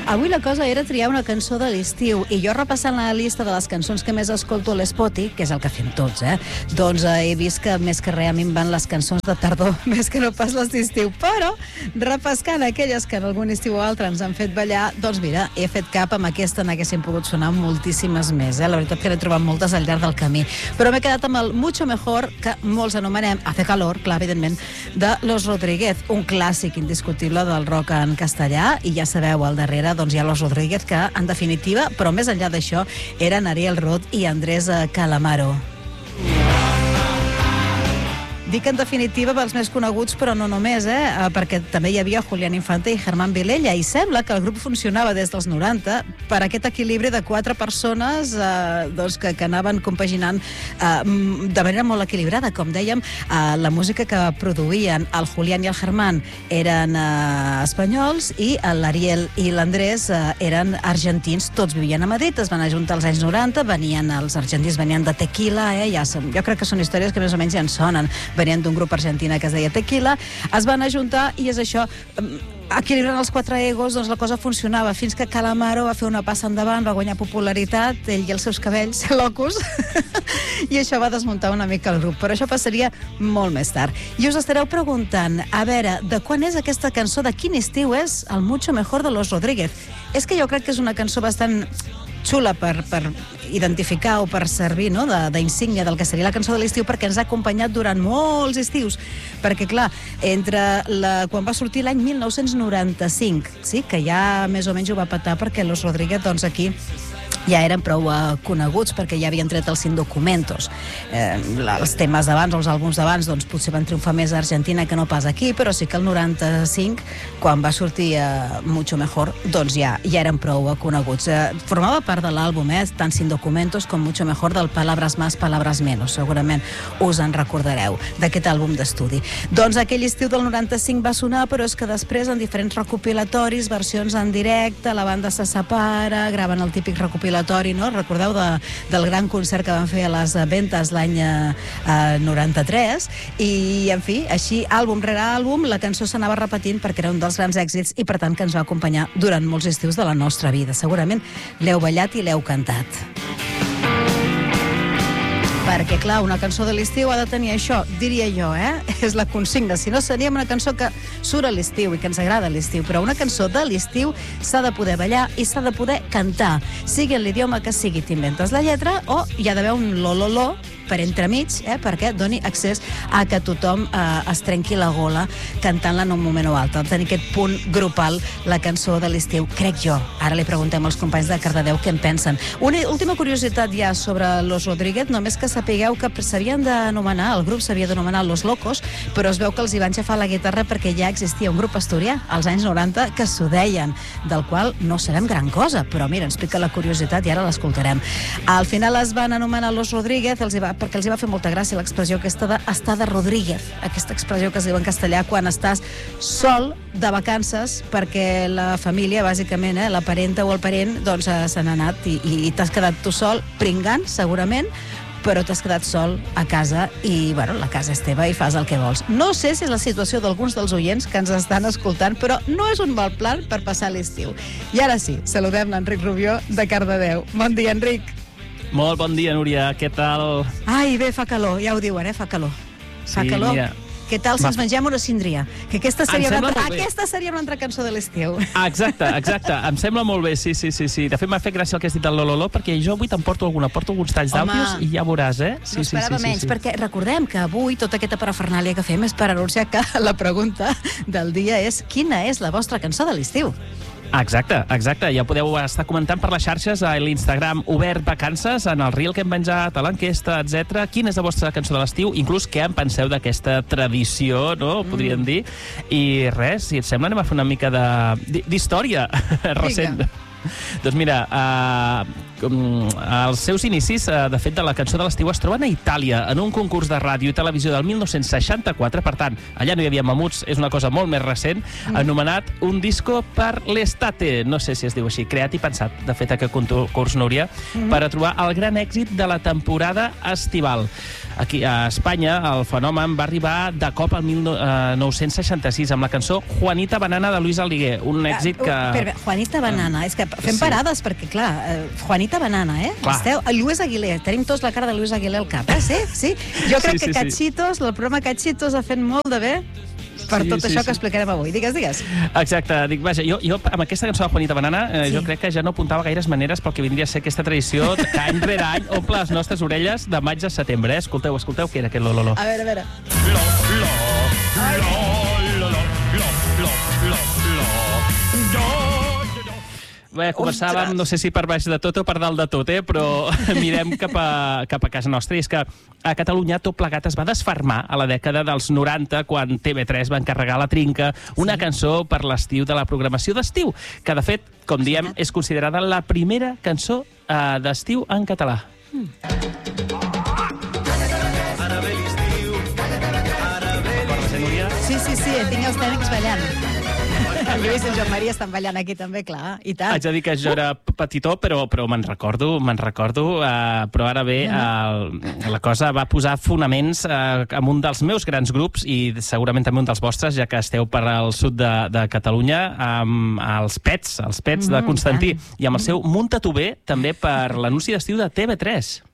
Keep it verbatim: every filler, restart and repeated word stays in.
Avui la cosa era triar una cançó de l'estiu i jo repassant la llista de les cançons que més escolto a l'Spotify, que és el que fem tots, eh? Doncs eh, he vist que més que res a mi em van les cançons de tardor, més que no pas les d'estiu. Però, repescant aquelles que en algun estiu o altre ens han fet ballar, doncs mira, he fet cap amb aquesta, n'haguessin pogut sonar moltíssimes més, eh? La veritat que n'he trobat moltes al llarg del camí. Però m'he quedat amb el Mucho Mejor, que molts anomenem Hace Calor, clar, evidentment, de Los Rodríguez, un clàssic indiscutible del rock en castellà, i ja sabeu, al darrere doncs hi ha Los Rodríguez, que en definitiva, però més enllà d'això, eren Ariel Roth i Andrés Calamaro. Dic en definitiva pels més coneguts, però no només, eh? Perquè també hi havia Julián Infante i Germán Vilella, i sembla que el grup funcionava des dels noranta per aquest equilibri de quatre persones eh, doncs que, que anaven compaginant eh, de manera molt equilibrada. Com dèiem, eh, la música que produïen el Julián i el Germán eren eh, espanyols, i l'Ariel i l'Andrés eh, eren argentins. Tots vivien a Madrid, es van ajuntar als anys noranta, venien, els argentins venien de Tequila, eh? Ja, jo crec que són històries que més o menys ja en sonen. Venien d'un grup argentina que es deia Tequila, es van ajuntar i és això, equilibrant els quatre egos, doncs la cosa funcionava, fins que Calamaro va fer una passa endavant, va guanyar popularitat, ell i els seus cabells locos, i això va desmuntar una mica el grup. Però això passaria molt més tard. I us estareu preguntant, a veure, de quan és aquesta cançó, de quin estiu és el Mucho Mejor de Los Rodríguez? És que jo crec que és una cançó bastant xula per, per identificar o per servir, no?, d'insígnia del que seria la cançó de l'estiu, perquè ens ha acompanyat durant molts estius. Perquè, clar, entre la, quan va sortir l'any mil nou-cents noranta-cinc, sí, que ja més o menys ho va petar, perquè Los Rodríguez, doncs aquí, ja eren prou uh, coneguts, perquè ja havien tret els Indocumentos. Eh, els temes d'abans, els àlbums d'abans, doncs potser van triomfar més a Argentina que no pas aquí, però sí que el noranta-cinc, quan va sortir uh, Mucho Mejor, doncs ja, ja eren prou uh, coneguts. Eh, formava part de l'àlbum, eh, tant Sin Documentos com Mucho Mejor, del Palabras Más, Palabras Menos. Segurament us en recordareu, d'aquest àlbum d'estudi. Doncs aquell estiu del noranta-cinc va sonar, però és que després, en diferents recopilatoris, versions en directe, la banda se separa, graven el típic recopilatori, no? Recordeu de, del gran concert que van fer a les Ventes l'any eh, noranta-tres, i en fi, així, àlbum rere àlbum, la cançó s'anava repetint perquè era un dels grans èxits i per tant que ens va acompanyar durant molts estius de la nostra vida. Segurament l'heu ballat i l'heu cantat. Perquè, clar, una cançó de l'estiu ha de tenir això, diria jo, eh? És la consigna. Si no, seria una cançó que surt a l'estiu i que ens agrada a l'estiu. Però una cançó de l'estiu s'ha de poder ballar i s'ha de poder cantar. Sigui en l'idioma que sigui, t'inventes la lletra, o hi ha d'haver un lo-lo-lo per entremig, eh, perquè doni accés a que tothom eh, es trenqui la gola cantant-la en un moment o altre. Tenir aquest punt grupal, la cançó de l'estiu, crec jo. Ara li preguntem als companys de Cardedeu què en pensen. Una última curiositat ja sobre Los Rodríguez, només que sapigueu que s'havien d'anomenar, el grup s'havia d'anomenar Los Locos, però es veu que els hi van xafar la guitarra perquè ja existia un grup asturià als anys noranta que s'ho deien, del qual no sabem gran cosa, però mira, ens pica la curiositat i ara l'escoltarem. Al final es van anomenar Los Rodríguez, els hi va perquè els hi va fer molta gràcia l'expressió aquesta de estar de Rodríguez, aquesta expressió que es diu en castellà quan estàs sol de vacances perquè la família, bàsicament, eh, la parenta o el parent, doncs eh, se n'ha anat i, i t'has quedat tu sol, pringant, segurament, però t'has quedat sol a casa i, bueno, la casa és teva i fas el que vols. No sé si és la situació d'alguns dels oients que ens estan escoltant, però no és un mal plan per passar l'estiu. I ara sí, saludem l'Enric Rubió de Cardedeu. Bon dia, Enric. Molt bon dia, Núria. Què tal? Ai, bé, fa calor, ja ho diuen, eh? Fa calor. Fa sí, calor. Mira. Què tal si ens mengem una síndria? Que aquesta seria, una altra, aquesta aquesta seria una altra cançó de l'estiu. Exacte, exacte. Em sembla molt bé, sí, sí, sí. sí. De fet, m'ha fet gràcia el que has dit del Lololo, perquè jo avui t'emporto alguna, porto alguns talls d'àudios i ja veuràs, eh? Sí, no esperava sí, sí, menys, sí, sí. Perquè recordem que avui tota aquesta parafernàlia que fem és per anunciar que la pregunta del dia és quina és la vostra cançó de l'estiu? Exacte, exacte. Ja podeu estar comentant per les xarxes a l'Instagram Obert Vacances, en el reel que hem penjat, a l'enquesta, etcètera. Quina és la vostra cançó de l'estiu? Inclús què en penseu d'aquesta tradició, no? Podríem mm. dir. I res, si et sembla, anem a fer una mica d'història recent. Doncs mira, uh, els seus inicis, de fet, de la cançó de l'estiu es troben a Itàlia, en un concurs de ràdio i televisió del mil nou-cents seixanta-quatre. Per tant, allà no hi havia mamuts, és una cosa molt més recent, mm. anomenat Un disco per l'estate. No sé si es diu així, creat i pensat, de fet, aquest concurs, Núria, mm. per a trobar el gran èxit de la temporada estival. Aquí, a Espanya, el fenomen va arribar de cop al mil nou-cents seixanta-sis amb la cançó Juanita Banana de Luis Aliguer, un èxit que... Uh, uh, Juanita Banana, és que fem sí. parades perquè, clar, uh, Juanita Banana, eh? Clar. Esteu, Luis Aguilé, tenim tots la cara de Luis Aguilé al cap, eh? Sí? sí? Jo crec sí, sí, que Cachitos, sí. el programa Cachitos ha fet molt de bé per sí, tot sí, això sí. que explicarem avui. Digues, digues. Exacte. Dic, vaja, jo, jo amb aquesta cançó de Juanita Banana eh, sí. jo crec que ja no apuntava gaires maneres pel que vindria a ser aquesta tradició que any rere any omple les nostres orelles de maig a setembre. Eh? Escolteu, escolteu què era aquest lololo. A veure, a veure. Lo, lo, lo, lo, lo, lo, lo, lo, lo. Bé, començàvem, no sé si per baix de tot o per dalt de tot, eh? però mirem cap a, cap a casa nostra. I és que a Catalunya tot plegat es va desfermar a la dècada dels noranta, quan T V tres va encarregar a La Trinca una sí. cançó per l'estiu de la programació d'estiu, que de fet, com diem, és considerada la primera cançó uh, d'estiu en català. Mm. Ara ve l'estiu, ara ve l'estiu. Sí, sí, sí, tinc els tècnics ballant. En Lluís i en Joan Maria estan ballant aquí també, clar, i tant. Haig de dir que jo era petitó, però, però me'n recordo, me'n recordo, uh, però ara bé, uh, la cosa va posar fonaments uh, amb un dels meus grans grups, i segurament també un dels vostres, ja que esteu per al sud de, de Catalunya, amb els Pets, els Pets mm, de Constantí, tant. I amb el seu Munta-t'ho bé, també per l'anunci d'estiu de T V tres.